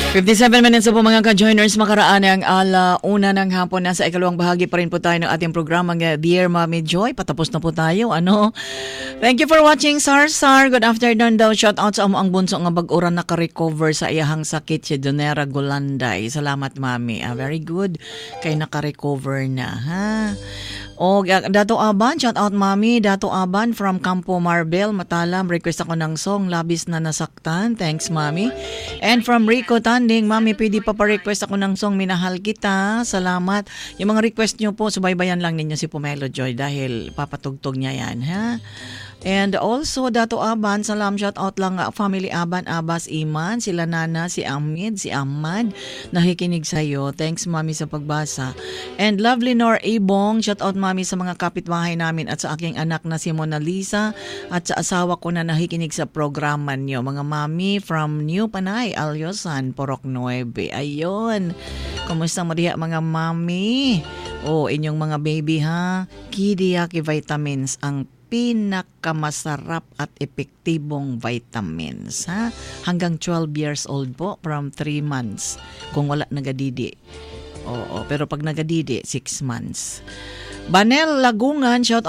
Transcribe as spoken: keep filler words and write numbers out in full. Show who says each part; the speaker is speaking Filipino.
Speaker 1: fifty-seven minutes na po mga ka-joiners, makaraan ang ala una ng hapon. Nasa ikalawang bahagi pa rin po tayo ng ating programa ng Dear Mommy Joy. Patapos na po tayo. Ano? Thank you for watching, Sar Sar. Good afternoon daw. Shout out sa amo ang bunso nga bag-oran naka-recover sa iyahang sakit si Donera Golanday. Salamat, Mami. Ah, very good. Kay naka-recover na, ha? O, Dato Aban, shout out Mami. Dato Aban from Campo Marbel, Matalam. Request ako ng song, Labis na Nasaktan. Thanks, Mami. And from Rico Tanding, Mami, pwede pa pa-request ako ng song, Minahal Kita. Salamat. Yung mga request nyo po, subaybayan lang ninyo si Pomelo Joy dahil papatugtog niya yan, ha? And also, Dato Aban, salam, shout out lang family Aban, Abbas, Iman, sila Nana, si Amid, si Ahmad, nakikinig sa'yo. Thanks, Mami, sa pagbasa. And lovely Nor Ibong, shout out, Mami, sa mga kapitbahay namin at sa aking anak na si Mona Lisa at sa asawa ko na nakikinig sa programa nyo. Mga Mami from New Panay, Alyosan, Porok Nueve. Ayun. Kumusta mo diha, mga Mami? Oh, inyong mga baby, ha? Kidiyaki vitamins ang pinakamasarap at epektibong vitamins, ha? Hanggang twelve years old po, from three months kung wala nagadidi. Oo, pero pag nagadidi, six months. Banel Lagungan, shout